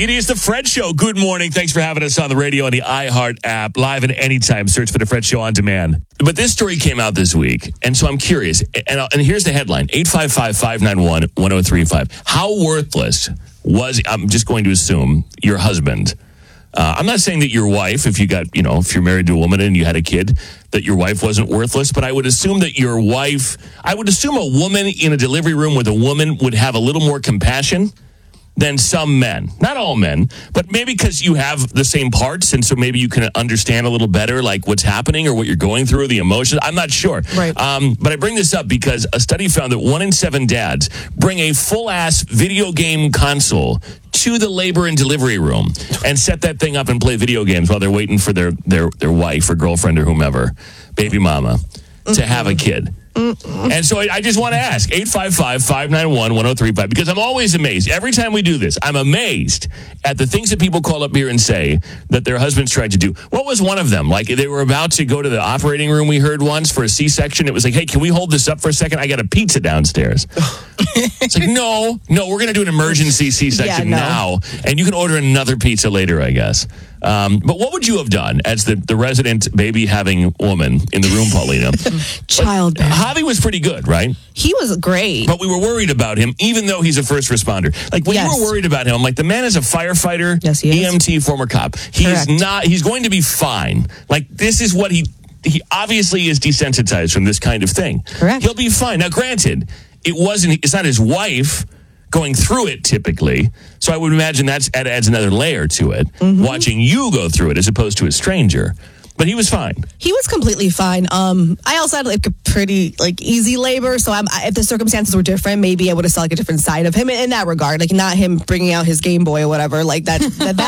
It is the Fred Show. Good morning. Thanks for having us on the radio and the iHeart app. Live and anytime. Search for the Fred Show on demand. But this story came out this week, and so I'm curious. And here's the headline. 855-591-1035. How worthless was, I'm just going to assume, your husband? I'm not saying that your wife, if you're married to a woman and you had a kid, that your wife wasn't worthless, but I would assume that a woman in a delivery room with a woman would have a little more compassion than some men. Not all men, but maybe because you have the same parts, and so maybe you can understand a little better, like what's happening or what you're going through, the emotions. I'm not sure. Right. But I bring this up because a study found that 1 in 7 dads bring a full-ass video game console to the labor and delivery room and set that thing up and play video games while they're waiting for their wife or girlfriend or whomever, baby mama, to have a kid. And so I just want to ask, 855-591-1035, because I'm always amazed. Every time we do this, I'm amazed at the things that people call up here and say that their husbands tried to do. What was one of them? Like, they were about to go to the operating room, we heard once, for a C-section. It was like, hey, can we hold this up for a second? I got a pizza downstairs. It's like, no, we're going to do an emergency C-section now, and you can order another pizza later, I guess. But what would you have done as the resident baby-having woman in the room, Paulina? Childbearing. Javi was pretty good, right? He was great. But we were worried about him, even though he's a first responder. Like, when you were worried about him, I'm like, the man is a firefighter, yes, he is. EMT, former cop. He's going to be fine. Like, this is what he obviously is desensitized from this kind of thing. Correct. He'll be fine. Now, granted, it's not his wife going through it typically, so I would imagine that adds another layer to it, watching you go through it as opposed to a stranger. But he was fine. He was completely fine. I also had like a pretty easy labor, so if the circumstances were different, maybe I would have saw a different side of him in that regard, like not him bringing out his Game Boy or whatever, like that